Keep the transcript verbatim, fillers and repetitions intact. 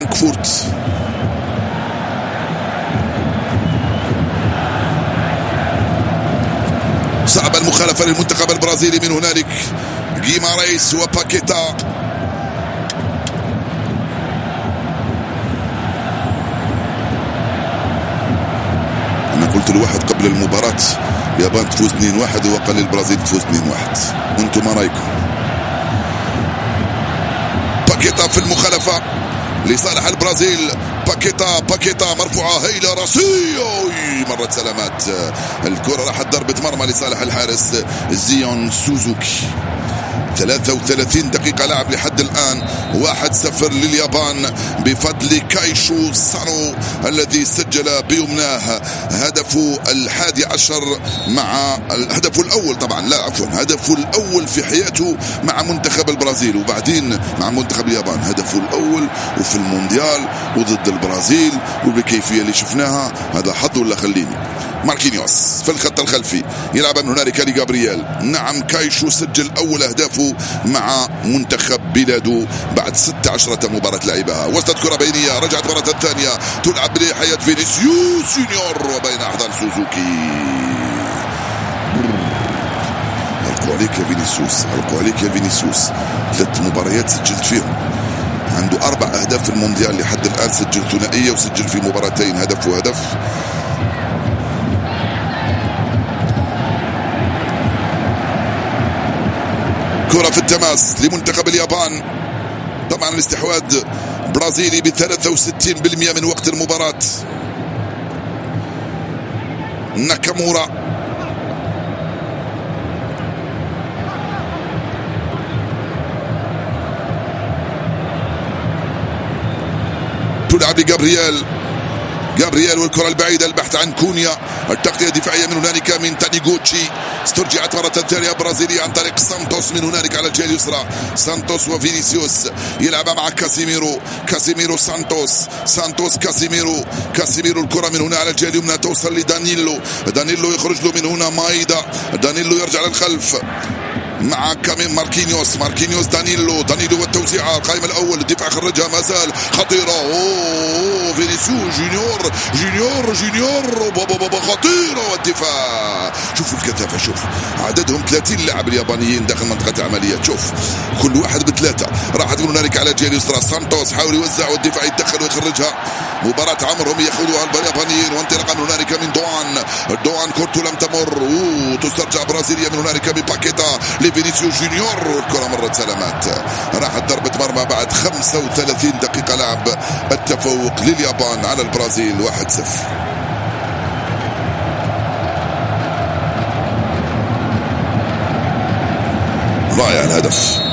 فرانكفورت. صعب المخالفة للمنتخب البرازيلي من هنالك. غيمارايز وباكيتا. أنا قلت لواحد قبل المباراة اليابان تفوز اثنين واحد وقال لي البرازيل تفوز اثنين واحد. وانتم ما رايكم؟ باكيتا في المخالفة لصالح البرازيل. باكيتا باكيتا مرفوعة هيلة راسية، مرت سلامات. الكرة راحت ضربة مرمى لصالح الحارس زيون سوزوكي. ثلاثة وثلاثين دقيقة لعب لحد الآن. واحد صفر لليابان بفضل كايشو سانو الذي سجل بيمناه هدفه الحادي عشر مع الهدف الأول، طبعا لا عفوا هدفه الأول في حياته مع منتخب البرازيل، وبعدين مع منتخب اليابان هدفه الأول وفي المونديال وضد البرازيل وبالكيفية اللي شفناها. هذا حظ ولا خليني. ماركينيوس في الخط الخلفي يلعب من هنالك لجابرييل. نعم كايشو سجل أول أهدافه مع منتخب بلاده بعد ستة عشر مباراة لعبها. وصلت كرة بينية، رجعت مرة ثانية تلعب بناحية فينيسيوس جونيور وبين أحضان سوزوكي. ألقوا عليك يا فينيسيوس، ألقوا عليك يا فينيسيوس. ثلاث مباريات سجلت فيهم، عنده أربع أهداف في المونديال لحد الآن، سجل ثنائية وسجل في مباراتين هدف وهدف. كرة في التماس لمنتخب اليابان. طبعا الاستحواذ برازيلي ب ثلاثة وستين بالمئة من وقت المباراة. ناكامورا تلعب لجابرييل. جابرييل والكرة البعيدة، البحث عن كونيا، التغطية الدفاعية من هنالك من تانيغوتشي. استرجعت مرة ثانية برازيلية عن طريق سانتوس من هنالك على الجهة اليسرى. سانتوس وفينيسيوس يلعب مع كاسيميرو. كاسيميرو سانتوس، سانتوس كاسيميرو. كاسيميرو الكرة من هنا على الجهة اليمنى توصل لدانيلو. دانيلو يخرج له من هنا مايدا. دانيلو يرجع للخلف مع كامين ماركينيوس. ماركينيوس دانيلو. دانيلو والتوزيع القائم الأول، الدفاع خرجها ما زال خطيرة. أوه فينيسيوس جونيور جونيور جونيور بابا بابا خطيرة. والدفاع شوفوا الكثافة، شوف عددهم ثلاثين لاعب اليابانيين داخل منطقة العمليات. شوف كل واحد بثلاثة. راحت من هنالك على الجهة اليسرى. سانتوس حاول يوزع والدفاع يتدخل ويخرجها. مباراة عمرهم ياخذوها اليابانيين. وانطلاقا من هنالك من دوان. دوان كورته لم تمر. أوه تسترجع برازيليا من هنالك بباكيتا لفينيسيوس جونيور والكرة مرت سلامات. راحت ضربة مرمى بعد خمسة وثلاثين دقيقة لعب. التفوق لليابان على البرازيل واحد صفر. رائع الهدف.